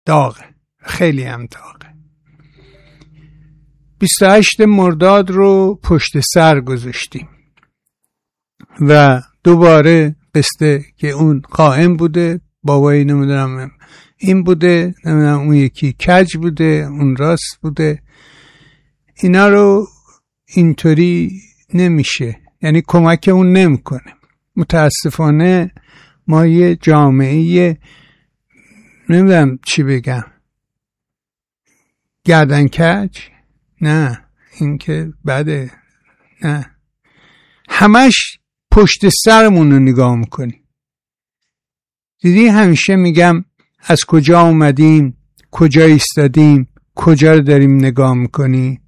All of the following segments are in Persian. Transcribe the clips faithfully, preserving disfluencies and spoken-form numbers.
داغه، خیلی هم داغه. بیست و هشت مرداد رو پشت سر گذاشتیم و دوباره قصه که اون قائم بوده، بابایی نمیدونم این بوده، نمیدونم اون یکی کج بوده، اون راست بوده، اینا رو اینطوری نمیشه، یعنی کمک اون نمیکنه. متاسفانه ما یه جامعه نمیدونم چی بگم، گردن کج، نه این که بده، نه همش پشت سرمون رو نگاه میکنی. دیدی همیشه میگم از کجا اومدیم، کجا ایستادیم، کجا رو داریم نگاه میکنی.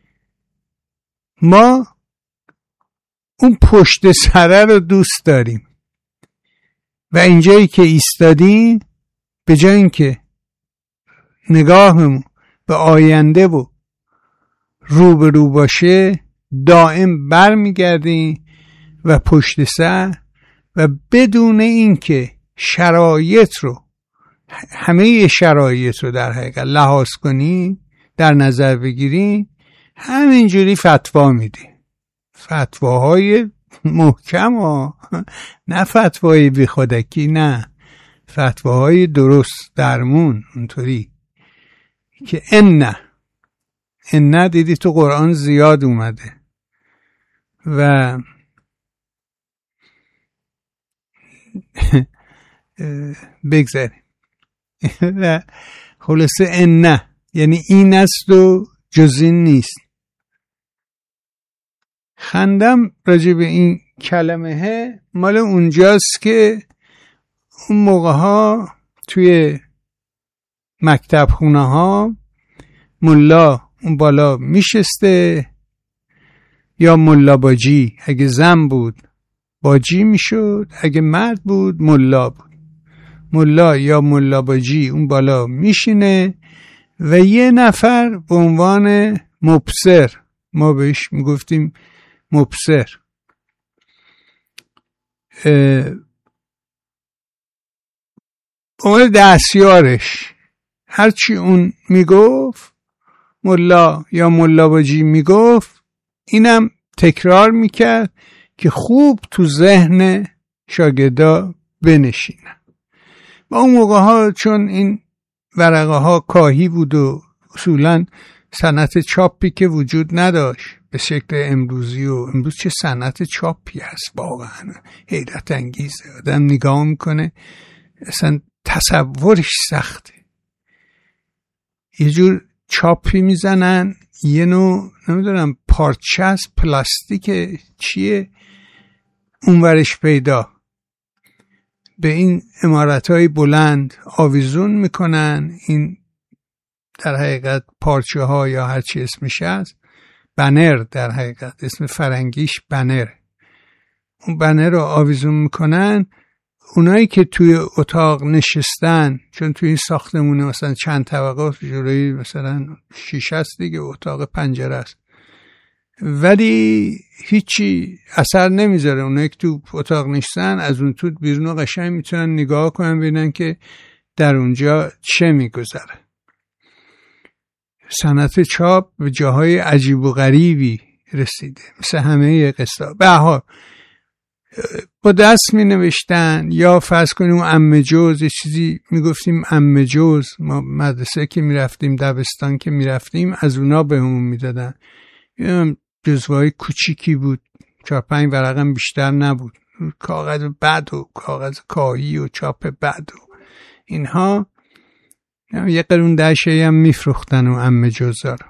ما اون پشت سره رو دوست داریم و اینجایی که ایستادیم به جای اینکه نگاهمون به آینده و رو به رو باشه دائم بر میگردیم و پشت سر، و بدون اینکه شرایط رو، همه شرایط رو در حقیقت لحاظ کنی، در نظر بگیری، همینجوری فتوا میدی. فتواهای محکم ها، نه فتواهای بی خودکی، نه فتواهای درست درمون، اونطوری که ان ان دیدی تو قرآن زیاد اومده و بگذاریم و خلاصه ان یعنی این است و جز این نیست. خندم راجع به این کلمه مال اونجاست که اون موقع ها توی مکتب خونه ها ملا اون بالا میشسته، یا ملا باجی، اگه زن بود باجی میشد، اگه مرد بود ملا بود. ملا یا ملا باجی اون بالا میشینه و یه نفر به عنوان مبصر، ما بهش میگفتیم مبصر، اون دستیارش هرچی اون میگفت، ملا یا ملا باجی میگفت، اینم تکرار میکرد که خوب تو ذهن شاگردا بنشینن. با اون موقع ها چون این ورقه ها کاهی بود و اصولا صنعت چاپی که وجود نداشت به شکل امروزی، و امروز چه صنعت چاپی هست واقعا حیرت انگیزه. آدم نگاه میکنه اصلا تصورش سخته. یه جور چاپی میزنن، یه نوع نمیدونم پارچه از پلاستیک چیه اونورش پیدا، به این عمارتهای بلند آویزون میکنن. این در حقیقت پارچه ها یا هرچی اسمش هست، بنر، در حقیقت اسم فرنگیش بنر. اون بنر رو آویزون میکنن. اونایی که توی اتاق نشستن، چون توی این ساختمونه مثلا چند طبقه جلوی مثلا شیشه است دیگه، اتاق پنجره است، ولی هیچی اثر نمیذاره. اونایی که تو اتاق نشستن از اون تو بیرون قشنگ میتونن نگاه کنن ببینن که در اونجا چه میگذره. صنعت چاپ به جاهای عجیب و غریبی رسیده، مثل همه قصه. به هر حال با دست می نوشتن، یا فرض کنیم عمه جوز، یه چیزی می گفتیم عمه جوز. ما مدرسه که می رفتیم، دبستان که می رفتیم، از اونا به همون می دادن. جزوهای کوچیکی بود، چهار پنج ورقم بیشتر نبود، کاغذ بد و کاغذ کاهی و چاپ بد و اینها. یه قرون دشهی هم می فروختن و عمه جوزا رو،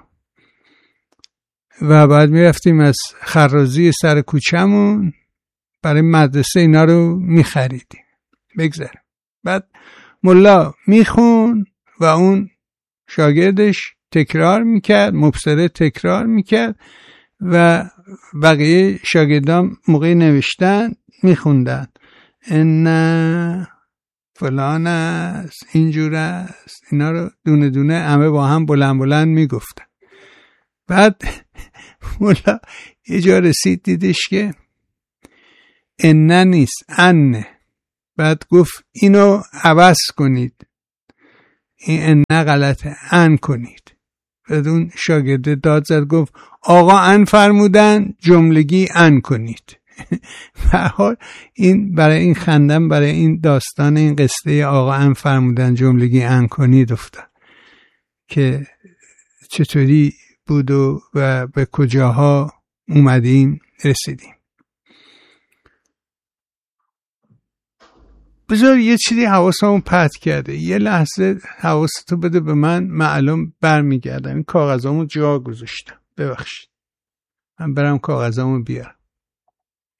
و بعد می رفتیم از خرازی سر کوچمون برای مدرسه اینا رو می خریدیم. بگذاریم. بعد ملا می خون و اون شاگردش تکرار می کرد، مبصره تکرار می کرد و بقیه شاگردان موقع نوشتن می خوندن ان فلان است، اینجور است. اینا رو دونه دونه همه با هم بلند بلند می گفتن. بعد ملا یه جا رسید دیدش که ان نیست، ان. بعد گفت اینو عوض کنید، این ان غلطه، ان کنید. بعد اون شاگرده داد زد گفت آقا ان فرمودن، جملگی ان کنید. به هر حال این برای این خندم برای این داستان این قصه آقا ان فرمودن جملگی ان کنید افتاد که چطوری بود و, و به کجاها اومدیم رسیدیم. بذار یه چیزی حواسمون پرت کرده، یه لحظه حواستو بده به من، معلوم برمیگردم. این کاغذامو جا گذاشتم، ببخشید. من برم کاغذامو بیارم.